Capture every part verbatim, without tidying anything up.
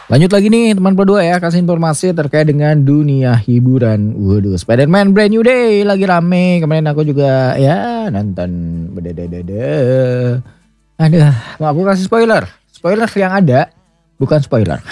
Lanjut lagi nih teman berdua ya, kasih informasi terkait dengan dunia hiburan. Waduh, Spider-Man Brand New Day lagi rame. Kemarin aku juga ya nonton. Bedededede. Aduh, mau aku kasih spoiler. Spoiler yang ada bukan spoiler.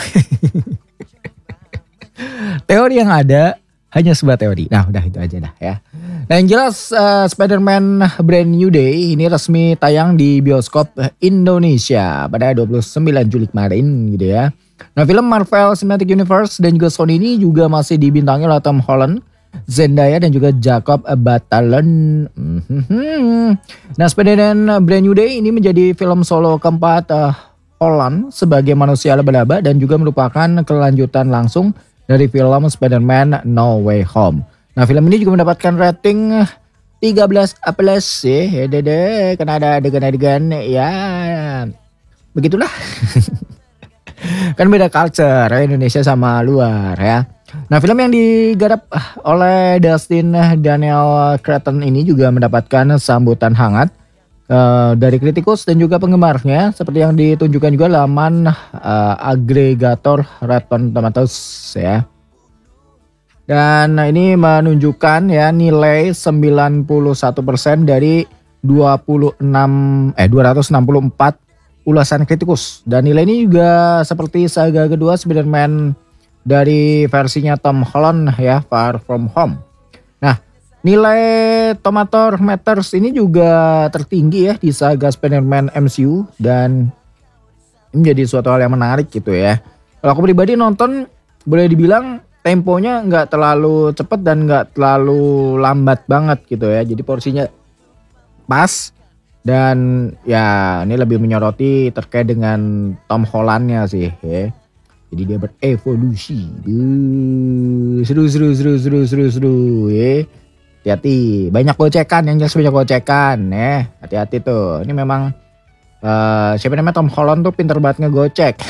Teori yang ada hanya sebuah teori. Nah udah itu aja dah ya. Nah yang jelas uh, Spider-Man Brand New Day ini resmi tayang di bioskop Indonesia pada dua puluh sembilan Juli kemarin gitu ya. Nah film Marvel Cinematic Universe dan juga Sony ini juga masih dibintangi oleh Tom Holland, Zendaya dan juga Jacob Batalon. Mm-hmm. Nah Spider-Man Brand New Day ini menjadi film solo keempat uh, Holland sebagai manusia laba-laba dan juga merupakan kelanjutan langsung dari film Spider-Man No Way Home. Nah film ini juga mendapatkan rating tiga belas plus ya, dede, karena ada adegan-adegan ya begitulah. Kan beda culture ya, Indonesia sama luar ya. Nah film yang digarap oleh Dustin Daniel Cretton ini juga mendapatkan sambutan hangat uh, dari kritikus dan juga penggemarnya, seperti yang ditunjukkan juga laman uh, agregator Rotten Tomatoes ya. Dan ini menunjukkan ya nilai sembilan puluh satu persen dari dua puluh enam eh dua ratus enam puluh empat ulasan kritikus. Dan nilai ini juga seperti saga kedua Spider-Man dari versinya Tom Holland ya, Far From Home. Nah, nilai Tomatometers ini juga tertinggi ya di saga Spider-Man M C U dan ini menjadi suatu hal yang menarik gitu ya. Kalau aku pribadi nonton boleh dibilang temponya nggak terlalu cepat dan nggak terlalu lambat banget gitu ya. Jadi porsinya pas. Dan ya ini lebih menyoroti terkait dengan Tom Hollandnya sih ya. Jadi dia berevolusi. Duh, seru seru seru seru seru seru ya. Hati-hati, banyak gocekan, yang jelas banyak gocekan ya. Hati-hati tuh. Ini memang uh, siapa namanya Tom Holland tuh pinter banget ngegocek.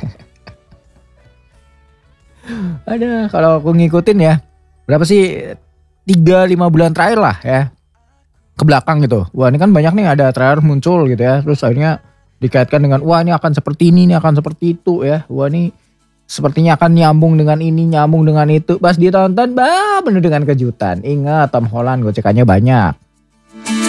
Ada kalau aku ngikutin ya. Berapa sih tiga lima bulan terakhir lah ya. Ke belakang gitu. Wah ini kan banyak nih ada trailer muncul gitu ya. Terus akhirnya dikaitkan dengan wah ini akan seperti ini, ini akan seperti itu ya. Wah ini sepertinya akan nyambung dengan ini, nyambung dengan itu. Pas ditonton bah bener dengan kejutan. Ingat Tom Holland gocekannya banyak.